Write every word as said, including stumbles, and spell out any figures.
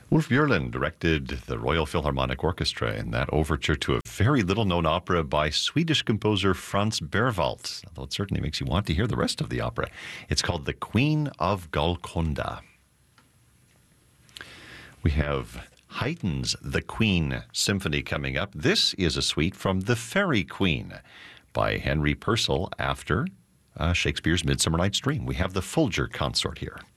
Ulf Björlund directed the Royal Philharmonic Orchestra in that overture to a very little-known opera by Swedish composer Franz Berwald, although it certainly makes you want to hear the rest of the opera. It's called The Queen of Golconda. We have Haydn's The Queen Symphony coming up. This is a suite from The Fairy Queen by Henry Purcell after uh, Shakespeare's Midsummer Night's Dream. We have the Folger Consort here.